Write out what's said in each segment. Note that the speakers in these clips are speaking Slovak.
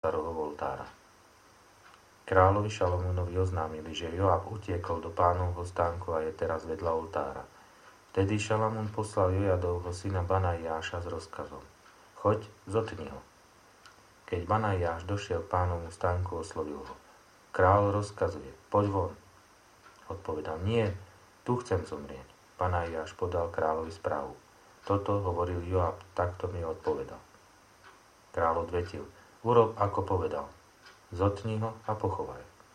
oltára. Kráľovi Šalamúnovi oznámili, že Joab utiekol do pánovho stánku a je teraz vedľa oltára. Vtedy Šalamún poslal Jojadovho syna Banaiáša s rozkazom: Choď, zotni ho. Keď Banaiáš došiel k pánovmu stánku, oslovil ho: Kráľ rozkazuje, poď von. Odpovedal: Nie, tu chcem zomrieť. Banaiáš podal kráľovi správu: Toto hovoril Joab, takto mi odpovedal. Kráľ odvetil: Urob, ako povedal. Zotni ho a pochovaj.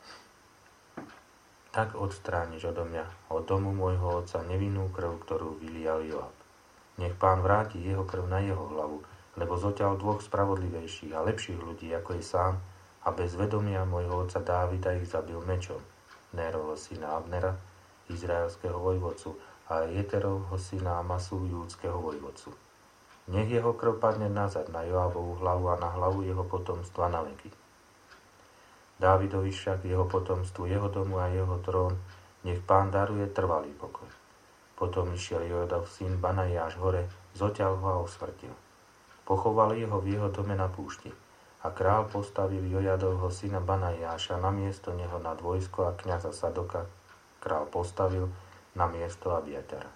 Tak odstrániš odo mňa, od domu môjho otca, nevinnú krv, ktorú vylial Joab. Nech pán vráti jeho krv na jeho hlavu, lebo zoťal dvoch spravodlivejších a lepších ľudí, ako je sám, a bez vedomia môjho otca Dávida ich zabil mečom. Nérovho syna Abnera, izraelského vojvodcu, a Jeterovho syna Amasu, júdskeho vojvodcu. Nech jeho krv padne nazad na Joabovú hlavu a na hlavu jeho potomstva na veky. Dávidovi však, jeho potomstvu, jeho domu a jeho trón, nech pán daruje trvalý pokoj. Potom išiel Jojadov syn Banaiáš hore, zoťal ho a osmrtil. Pochovali ho v jeho dome na púšti. A král postavil Jojadovho syna Banaiáša na miesto neho nad vojsko a kňaza Sadoka král postavil na miesto Abiatara.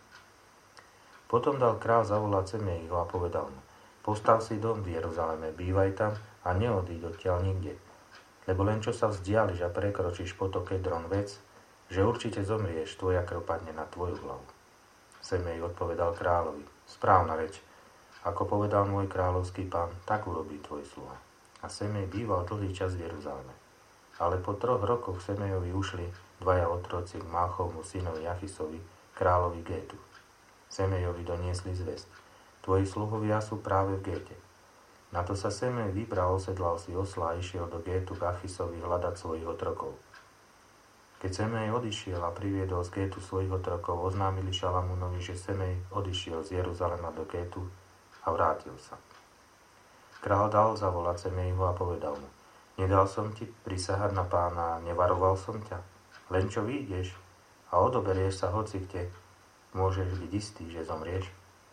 Potom dal král zavolať Semeiho a povedal mu: Postav si dom v Jeruzaleme, bývaj tam a neodíď odtiaľ nikde. Lebo len čo sa vzdiališ a prekročíš potok Kedron, vec, že určite zomrieš, tvoja krv padne na tvoju hlavu. Semej odpovedal kráľovi: Správna reč. Ako povedal môj kráľovský pán, tak urobí tvoj sluha. A Semej býval dlhý čas v Jeruzaleme. Ale po 3 rokoch Semejovi ušli 2 otroci k Máchovmu synovi Achisovi, kráľovi Gétu. Semejovi doniesli zvesť: Tvoji sluhovia sú práve v Géte. Na to sa Semej vybral, osedlal si osla a išiel do Gétu k Achisovi hľadať svojich otrokov. Keď Semej odišiel a priviedol z Gétu svojich otrokov, oznámili Šalamúnovi, že Semej odišiel z Jeruzalema do Gétu a vrátil sa. Král dal zavolať Semejho a povedal mu: Nedal som ti prisahať na pána a nevaroval som ťa. Len čo vyjdeš a odoberieš sa hoci kde, môžeš byť istý, že zomrieš.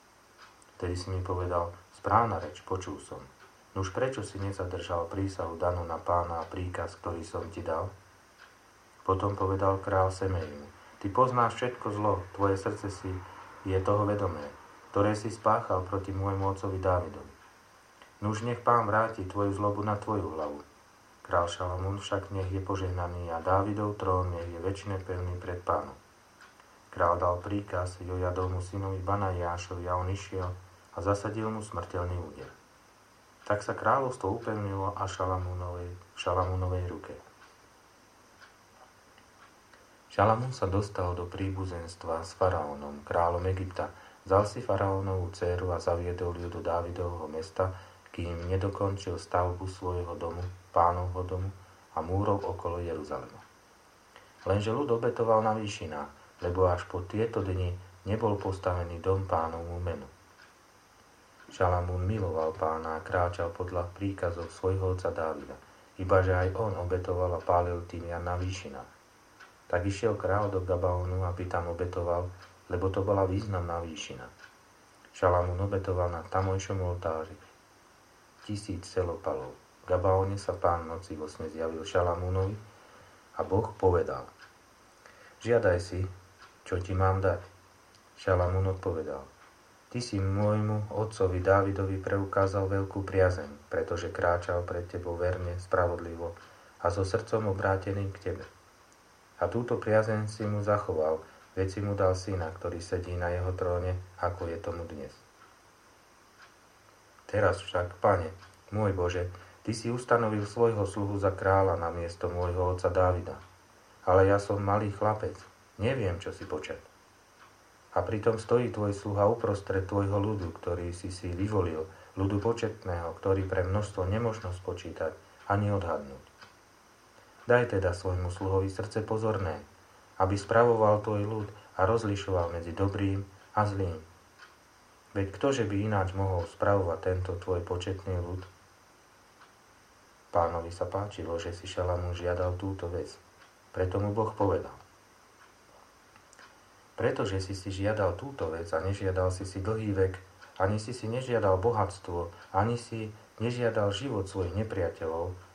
Vtedy si mi povedal: Správna reč, počul som. Nuž prečo si nezadržal prísahu danú na pána a príkaz, ktorý som ti dal? Potom povedal král Semejmu: Ty poznáš všetko zlo, tvoje srdce si je toho vedomé, ktoré si spáchal proti môjmu otcovi Dávidovi. Nuž nech pán vráti tvoju zlobu na tvoju hlavu. Král Šalamún však nech je požehnaný a Dávidov trón nech je večne pevný pred pánom. Král dal príkaz Jojadovmu synovi Banaiášovi a on išiel a zasadil mu smrteľný úder. Tak sa kráľovstvo upevnilo a v Šalamúnovej ruke. Šalamún sa dostal do príbuzenstva s faraónom, kráľom Egypta, vzal si faraónovú dcéru a zaviedol ju do Dávidovho mesta, kým nedokončil stavbu svojho domu, pánovho domu a múrov okolo Jeruzalema. Lenže ľud obetoval na výšinách, lebo až po tieto dni nebol postavený dom pánovmu menu. Šalamún miloval pána a kráčal podľa príkazov svojho otca Dávida, ibaže aj on obetoval a pálil tymian na výšinách. Tak išiel kráľ do Gabaonu, aby tam obetoval, lebo to bola významná výšina. Šalamún obetoval na tamojšom oltári 1000 celopalov. V Gabaone sa pán noci vo sne zjavil Šalamúnovi a Boh povedal: Žiadaj si, čo ti mám dať. Šalamún odpovedal: Ty si môjmu otcovi Dávidovi preukázal veľkú priazeň, pretože kráčal pred tebou verne, spravodlivo a so srdcom obráteným k tebe. A túto priazeň si mu zachoval, veď si mu dal syna, ktorý sedí na jeho tróne, ako je tomu dnes. Teraz však, Pane, môj Bože, Ty si ustanovil svojho sluhu za kráľa na miesto môjho otca Dávida. Ale ja som malý chlapec, neviem, čo si počať. A pritom stojí tvoj sluha uprostred tvojho ľudu, ktorý si vyvolil, ľudu početného, ktorý pre množstvo nemožno spočítať ani odhadnúť. Daj teda svojmu sluhovi srdce pozorné, aby spravoval tvoj ľud a rozlišoval medzi dobrým a zlým. Veď ktože by ináč mohol spravovať tento tvoj početný ľud? Pánovi sa páčilo, že si Šalamún žiadal túto vec. Preto mu Boh povedal: Pretože si žiadal túto vec a nežiadal si dlhý vek, ani si nežiadal bohatstvo, ani si nežiadal život svojich nepriateľov,